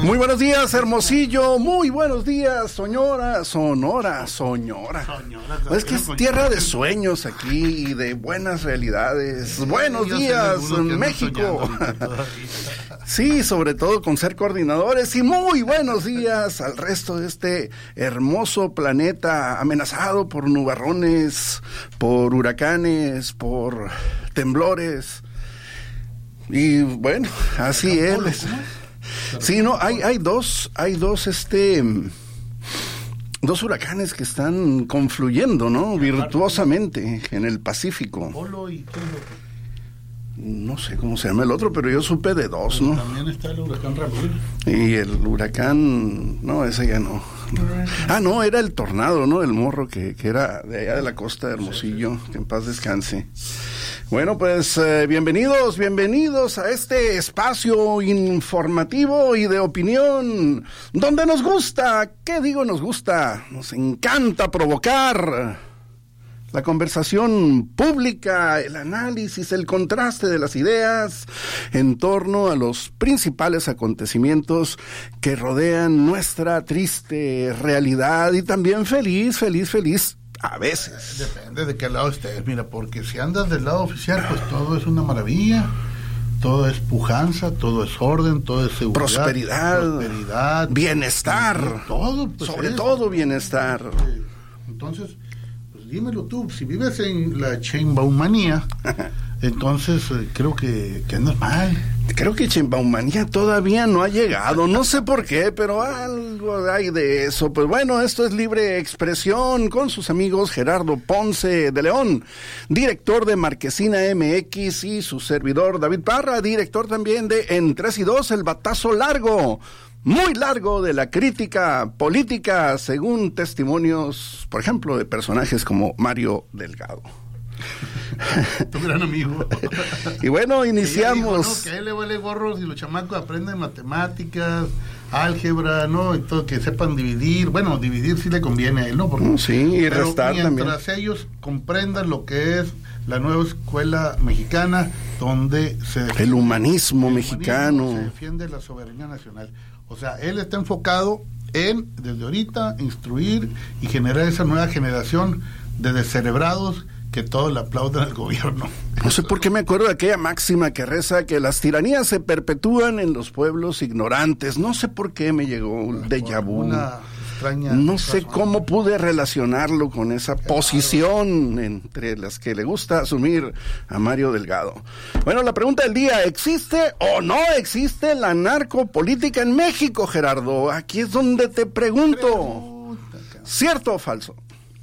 Muy buenos días, Hermosillo. Muy buenos días, Sonora. Es que es tierra de sueños aquí y de buenas realidades. Buenos días, México. Sí, sobre todo con ser coordinadores. Y muy buenos días al resto de este hermoso planeta amenazado por nubarrones, por huracanes, por temblores. Y bueno, así es. Sí, no, hay dos huracanes que están confluyendo, ¿no? Virtuosamente en el Pacífico. Polo y no sé cómo se llama el otro, pero yo supe de dos, ¿no? También está el huracán Ramiro. Y el huracán, no, ese ya no. Ah, no, era el tornado, ¿no? El morro que era de allá de la costa de Hermosillo, que en paz descanse. Bueno, pues bienvenidos a este espacio informativo y de opinión, donde nos gusta, nos encanta provocar la conversación pública, el análisis, el contraste de las ideas en torno a los principales acontecimientos que rodean nuestra triste realidad y también feliz a veces. Depende de qué lado estés, mira, porque si andas del lado oficial, pues todo es una maravilla, todo es pujanza, todo es orden, todo es seguridad, prosperidad, bienestar, todo, pues sobre todo bienestar. Entonces, pues dímelo tú, si vives en la Sheinbaumanía, entonces creo que andas mal. Creo que Sheinbaumanía todavía no ha llegado, no sé por qué, pero algo hay de eso. Pues bueno, esto es Libre Expresión con sus amigos Gerardo Ponce de León, director de Marquesina MX, y su servidor David Parra, director también de En 3 y 2, el batazo largo, muy largo de la crítica política, según testimonios, por ejemplo, de personajes como Mario Delgado. Tu gran amigo. Y bueno, iniciamos. Dijo, ¿no? Que a él le vale gorros y los chamacos aprenden matemáticas, álgebra, ¿no? Y todo, que sepan dividir. Bueno, dividir sí le conviene a él, ¿no? Porque, sí, y restar también. Mientras ellos comprendan lo que es la nueva escuela mexicana, donde el humanismo mexicano, se defiende la soberanía nacional. O sea, él está enfocado en, desde ahorita, instruir y generar esa nueva generación de descerebrados que todos le aplaudan al gobierno. No sé por qué me acuerdo de aquella máxima que reza que las tiranías se perpetúan en los pueblos ignorantes. No sé por qué me llegó un déjà vu. No sé cómo pude relacionarlo con esa posición entre las que le gusta asumir a Mario Delgado. Bueno, la pregunta del día: ¿existe o no existe la narcopolítica en México, Gerardo? Aquí es donde te pregunto. ¿Cierto o falso?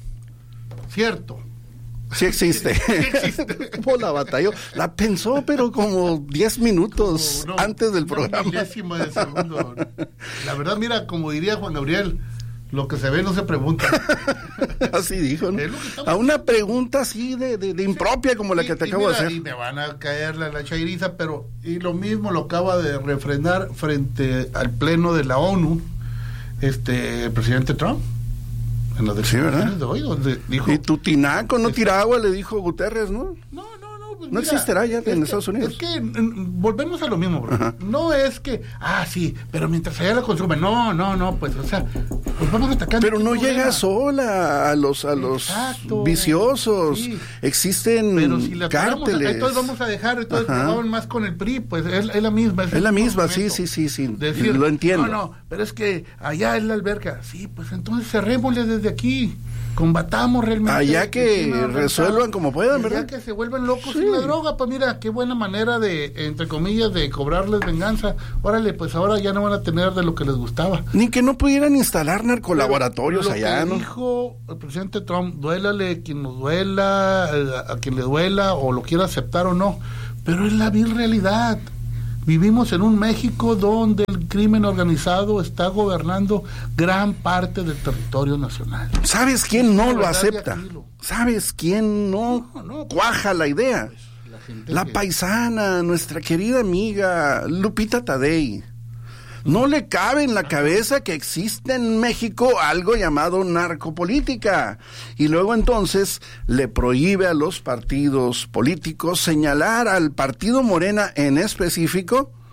Cierto. Sí existe. ¿Cómo la batalló? La pensó, pero como 10 minutos antes del programa. Milésima de segundo. La verdad, mira, como diría Juan Gabriel, lo que se ve no se pregunta. Así dijo, ¿no? A una pregunta así de impropia como la que te acabo de hacer. Y me van a caer la chairiza, pero y lo mismo lo acaba de refrendar frente al pleno de la ONU el presidente Trump. En las declaraciones de hoy, donde dijo, y tu tinaco no tira agua, le dijo Guterres, ¿no? No, pues no existirá ya en Estados Unidos. Es que volvemos a lo mismo, bro. No es que, sí, pero mientras allá la consumen, no, pues, o sea, pues vamos atacando. Pero no llega sola a los viciosos. Sí. Existen pero si la cárteles. Entonces vamos a dejar, vamos más con el PRI, pues es la misma. Es la misma, sí. Decir, lo entiendo. No, pero es que allá es la alberca. Sí, pues entonces cerrémosle desde aquí. Combatamos realmente. Allá que resuelvan como puedan, ¿verdad? Allá que se vuelvan locos sin la droga, pues mira, qué buena manera de, entre comillas, de cobrarles venganza. Órale, pues ahora ya no van a tener de lo que les gustaba. Ni que no pudieran instalar narcolaboratorios allá, ¿no? Dijo el presidente Trump, duélale quien nos duela, a quien le duela, o lo quiera aceptar o no, pero es la vil realidad. Vivimos en un México donde el crimen organizado está gobernando gran parte del territorio nacional. ¿Sabes quién no lo acepta? ¿Sabes quién no cuaja la idea? La paisana, nuestra querida amiga Lupita Tadei. No le cabe en la cabeza que existe en México algo llamado narcopolítica, y luego entonces le prohíbe a los partidos políticos señalar al partido Morena en específico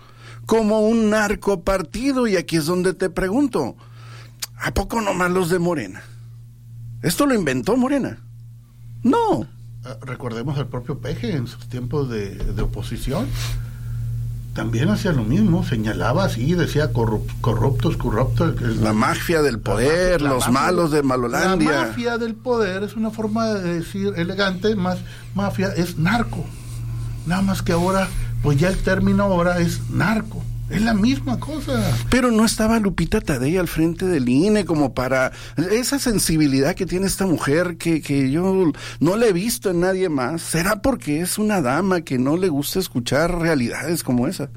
como un narcopartido. Y aquí es donde te pregunto, ¿a poco nomás los de Morena? ¿Esto lo inventó Morena? No. Recordemos al propio Peje en sus tiempos de oposición. También hacía lo mismo, señalaba así, decía corruptos. La mafia del poder, los malos de Malolandia. La mafia del poder es una forma de decir elegante, más mafia es narco. Nada más que ahora, pues ya el término ahora es narco. Es la misma cosa. Pero no estaba Lupita Tadei al frente del INE como para esa sensibilidad que tiene esta mujer que yo no la he visto en nadie más. ¿Será porque es una dama que no le gusta escuchar realidades como esa?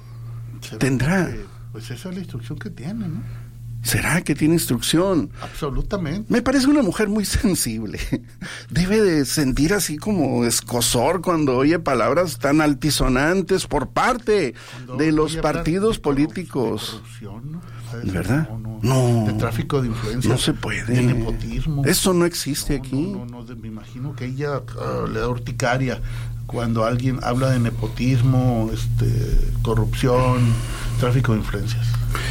¿Tendrá? Pues esa es la instrucción que tiene, ¿no? ¿Será que tiene instrucción? Absolutamente. Me parece una mujer muy sensible. Debe de sentir así como escozor cuando oye palabras tan altisonantes por parte de los partidos políticos. De corrupción, ¿no? ¿Verdad? No. De tráfico de influencia. No se puede. De nepotismo. Eso no existe aquí. No, me imagino que ella le da urticaria cuando alguien habla de nepotismo, corrupción, tráfico de influencias.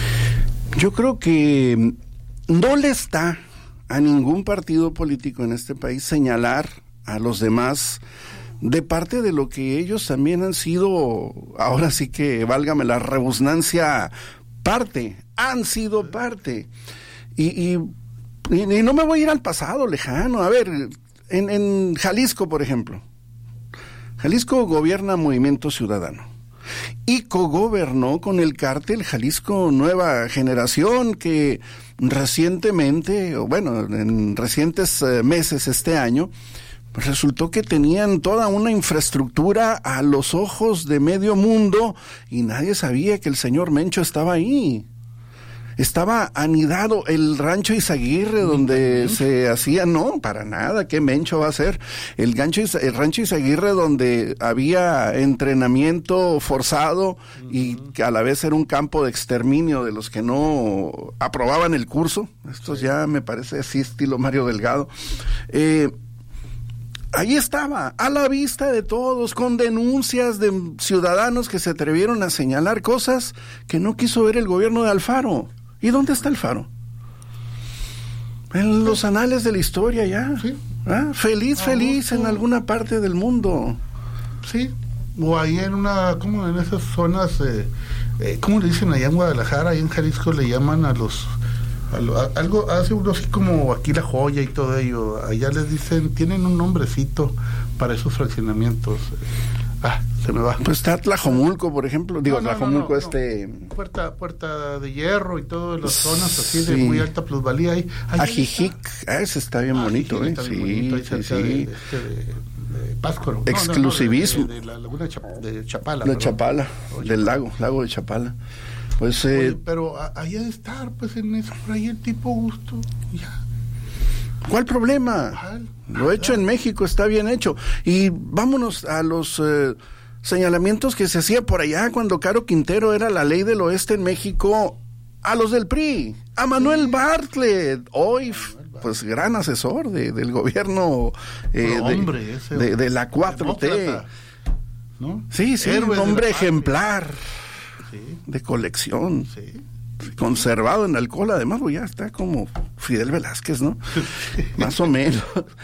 Yo creo que no le está a ningún partido político en este país señalar a los demás de parte de lo que ellos también han sido, ahora sí que válgame la rebusnancia, han sido parte. Y no me voy a ir al pasado lejano. A ver, en Jalisco, por ejemplo. Jalisco gobierna Movimiento Ciudadano. Y cogobernó con el cártel Jalisco Nueva Generación, que recientemente, en recientes meses este año, resultó que tenían toda una infraestructura a los ojos de medio mundo y nadie sabía que el señor Mencho estaba ahí. Estaba anidado el rancho Izaguirre donde se hacía, no, para nada, ¿qué Mencho va a ser? El rancho Izaguirre donde había entrenamiento forzado y que a la vez era un campo de exterminio de los que no aprobaban el curso. Esto ya me parece así estilo Mario Delgado. Ahí estaba, a la vista de todos, con denuncias de ciudadanos que se atrevieron a señalar cosas que no quiso ver el gobierno de Alfaro. ¿Y dónde está Alfaro? En los anales de la historia ya. Sí. Feliz en alguna parte del mundo. Sí. O ahí en en esas zonas, ¿cómo le dicen allá en Guadalajara? Ahí en Jalisco le llaman algo, hace uno así como aquí La Joya y todo ello. Allá les dicen, tienen un nombrecito para esos fraccionamientos. Se me va. Pues está Tlajomulco, por ejemplo. Tlajomulco. Puerta de Hierro y todas las zonas así de muy alta plusvalía ahí. Ajijic, ese está bien bonito, Está bien bonito, sí. De Páscoro. Exclusivismo. De la laguna de Chapala. De Chapala, del lago de Chapala. Pues pero ahí ha de estar, pues en eso, por ahí el tipo gusto, ya. ¿Cuál problema? Lo hecho en México está bien hecho. Y vámonos a los señalamientos que se hacía por allá cuando Caro Quintero era la ley del oeste en México, a los del PRI, a Manuel Bartlett, hoy pues gran asesor del gobierno de la 4T. ¿No? Sí, un hombre ejemplar, sí, de colección. Sí. Conservado en alcohol, además, ya está como Fidel Velázquez, ¿no? Más o menos.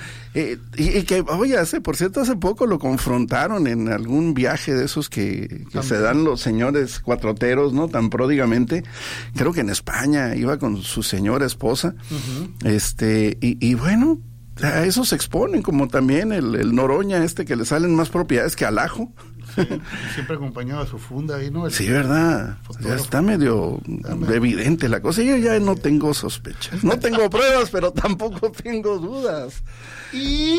Y que, oye, por cierto, hace poco lo confrontaron en algún viaje de esos que se dan los señores cuatroteros, ¿no? Tan pródigamente. Creo que en España iba con su señora esposa. Uh-huh. Y bueno, a eso se exponen, como también el Noroña que le salen más propiedades que al ajo. Sí, siempre acompañado a su funda ahí, ¿no? Sí, ¿verdad? Ya está medio evidente la cosa. Yo ya no tengo sospechas. No tengo pruebas, pero tampoco tengo dudas. Y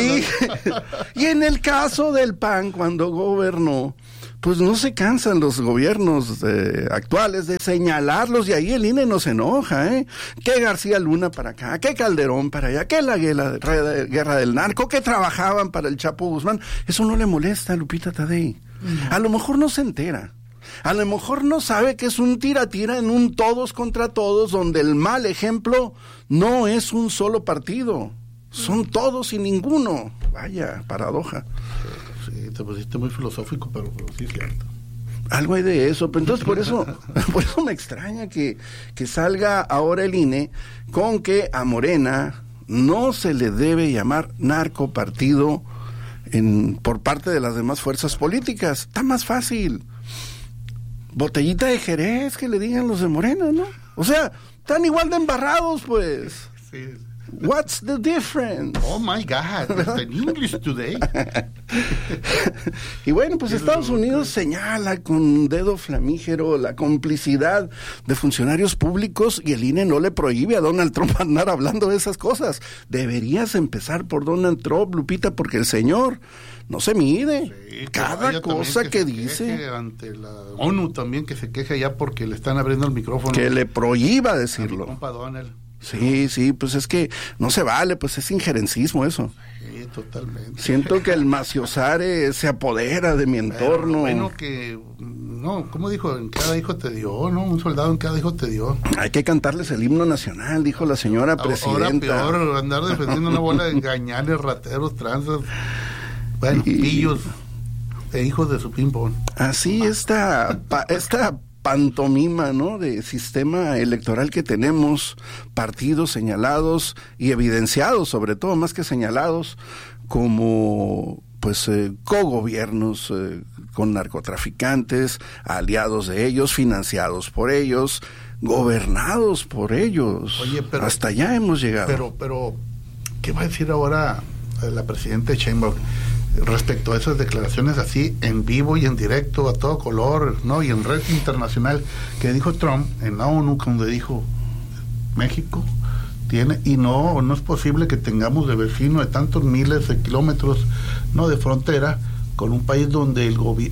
en el caso del PAN, cuando gobernó, pues no se cansan los gobiernos actuales de señalarlos, y ahí el INE no se enoja, ¿eh? Que García Luna para acá, que Calderón para allá, que la guerra del narco, que trabajaban para el Chapo Guzmán. Eso no le molesta a Lupita Tadei. A lo mejor no se entera. A lo mejor no sabe que es un tira-tira en un todos contra todos, donde el mal ejemplo no es un solo partido. Son todos y ninguno. Vaya, paradoja. Sí, te pusiste muy filosófico, pero sí es cierto. Algo hay de eso, pero entonces por eso me extraña que salga ahora el INE con que a Morena no se le debe llamar narcopartido por parte de las demás fuerzas políticas. Está más fácil. Botellita de Jerez, que le digan los de Morena, ¿no? O sea, están igual de embarrados, pues. Sí. What's the difference? Oh my God, it's in English today. Y bueno, pues Estados Unidos señala con dedo flamígero la complicidad de funcionarios públicos y el INE no le prohíbe a Donald Trump andar hablando de esas cosas. Deberías empezar por Donald Trump, Lupita, porque el señor no se mide. Sí, cada cosa que dice. Ante la ONU también, que se queje ya porque le están abriendo el micrófono. Que le prohíba decirlo. A mi compa Donald. Sí, pues es que no se vale, pues es injerencismo eso. Sí, totalmente. Siento que el maciosare se apodera de mi entorno. Bueno, que, no, ¿cómo dijo? En cada hijo te dio, ¿no? Un soldado en cada hijo te dio. Hay que cantarles el himno nacional, dijo la señora presidenta. Ahora peor, andar defendiendo una bola de engañanes, rateros, tranzas, bueno, pillos e hijos de su ping-pong. Así esta pantomima, ¿no?, de sistema electoral que tenemos, partidos señalados y evidenciados, sobre todo más que señalados, como pues cogobiernos con narcotraficantes, aliados de ellos, financiados por ellos, gobernados por ellos. Oye, pero hasta allá hemos llegado. Pero ¿qué va a decir ahora la presidenta Sheinbaum respecto a esas declaraciones así en vivo y en directo a todo color, ¿no? Y en red internacional que dijo Trump en la ONU, donde dijo México tiene, y no es posible que tengamos de vecino de tantos miles de kilómetros, ¿no?, de frontera con un país donde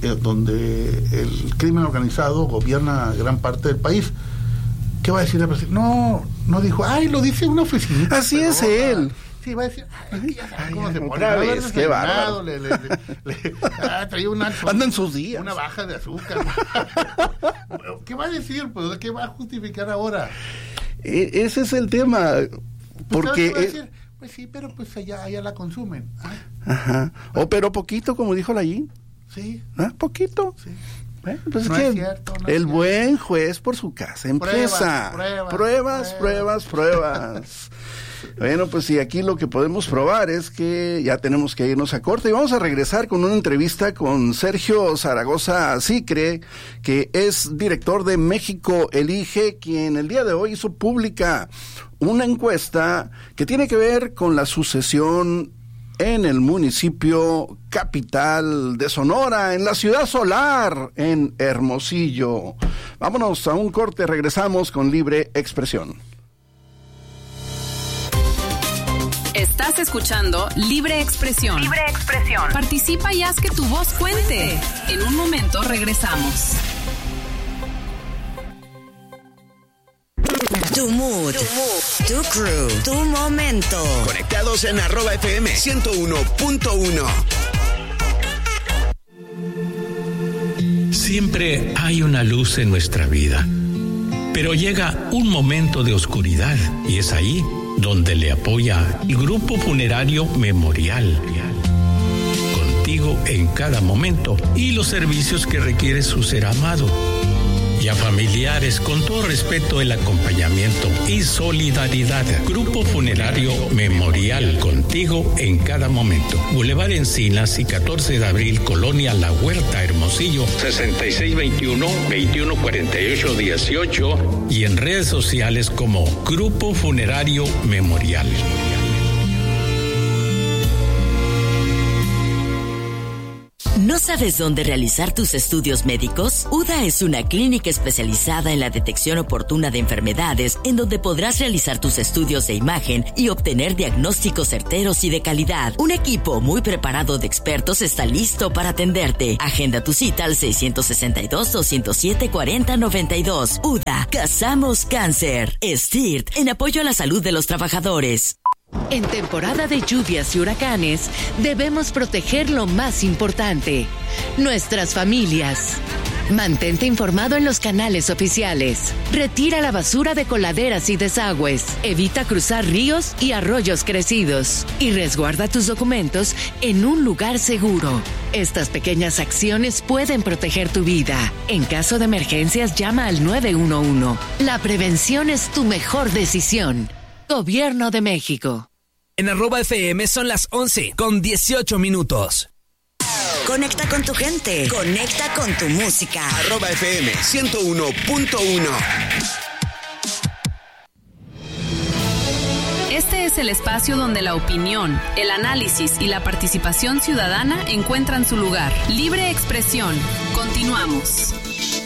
el crimen organizado gobierna gran parte del país. ¿Qué va a decir la presidenta? No dijo, lo dice una oficina. Así es él. Sí, va a decir, ¿cómo se pone? Otra vez, qué bárbaro. Andan sus días. Una baja de azúcar. ¿Qué va a decir? Pues, ¿qué va a justificar ahora? Ese es el tema. Porque... va a decir? Pues sí, pero pues allá la consumen. Ajá. Pero poquito, como dijo la Yin. Sí. Poquito. Sí. Pues no es cierto, el buen juez por su casa empieza. Pruebas. Bueno, pues sí, aquí lo que podemos probar es que ya tenemos que irnos a corte y vamos a regresar con una entrevista con Sergio Zaragoza Sicre, que es director de México Elige, quien el día de hoy hizo pública una encuesta que tiene que ver con la sucesión en el municipio capital de Sonora, en la ciudad solar, en Hermosillo. Vámonos a un corte, regresamos con Libre Expresión. Estás escuchando Libre Expresión. Libre Expresión. Participa y haz que tu voz cuente. En un momento regresamos. Tu mood, tu crew, tu momento. Conectados en @FM 101.1. Siempre hay una luz en nuestra vida, pero llega un momento de oscuridad y es ahí donde le apoya el Grupo Funerario Memorial. Contigo en cada momento y los servicios que requiere su ser amado. Y a familiares, con todo respeto, el acompañamiento y solidaridad. Grupo Funerario Memorial, contigo en cada momento. Boulevard Encinas y 14 de abril, Colonia La Huerta, Hermosillo, 6621-2148-18 y en redes sociales como Grupo Funerario Memorial. ¿No sabes dónde realizar tus estudios médicos? UDA es una clínica especializada en la detección oportuna de enfermedades, en donde podrás realizar tus estudios de imagen y obtener diagnósticos certeros y de calidad. Un equipo muy preparado de expertos está listo para atenderte. Agenda tu cita al 662-207-4092. UDA, Cazamos Cáncer. STIRT, en apoyo a la salud de los trabajadores. En temporada de lluvias y huracanes, debemos proteger lo más importante, nuestras familias. Mantente informado en los canales oficiales. Retira la basura de coladeras y desagües. Evita cruzar ríos y arroyos crecidos. Y resguarda tus documentos en un lugar seguro. Estas pequeñas acciones pueden proteger tu vida. En caso de emergencias, llama al 911. La prevención es tu mejor decisión. Gobierno de México. En @FM son las 11:18. Conecta con tu gente. Conecta con tu música. @FM 101.1. Este es el espacio donde la opinión, el análisis y la participación ciudadana encuentran su lugar. Libre expresión. Continuamos.